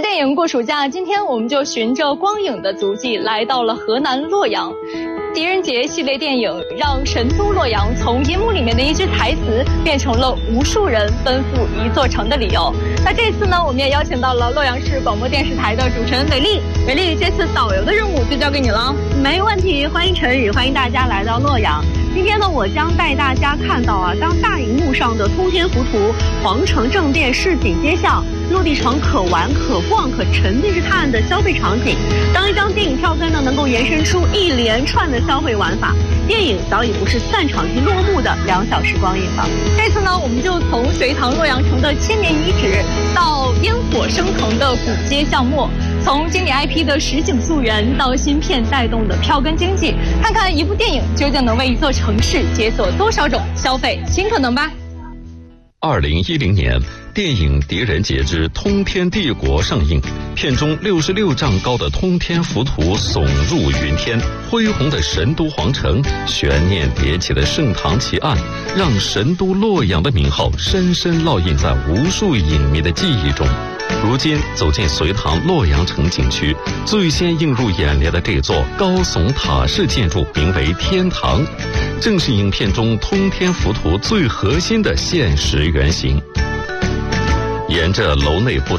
电影过暑假，今天我们就循着光影的足迹来到了河南洛阳。狄仁杰系列电影让神都洛阳从银幕里面的一句台词变成了无数人奔赴一座城的理由。那这次呢，我们也邀请到了洛阳市广播电视台的主持人韦丽。韦丽，这次导游的任务就交给你了。 没问题，欢迎陈宇，欢迎大家来到洛阳。今天呢，我将带大家看到当大荧幕上的通天浮图、皇城正殿市井街巷、落地城可玩、可逛、可沉浸式探案的消费场景。当一张电影票根呢，能够延伸出一连串的消费玩法，电影早已不是散场即落幕的2小时光影了。 这次呢，我们就从隋唐洛阳城的千年遗址到烟火升腾的古街巷陌，从经典 IP 的实景溯源到芯片带动的票根经济，看看一部电影究竟能为一座城市解锁多少种消费新可能吧。 2010年，电影《狄仁杰之通天帝国》上映，片中66丈高的通天浮图耸入云天，恢宏的神都皇城，悬念迭起的盛唐奇案，让神都洛阳的名号深深烙印在无数影迷的记忆中。如今走进隋唐洛阳城景区，最先映入眼帘的这座高耸塔式建筑名为天堂，正是影片中通天浮图最核心的现实原型。沿着楼内不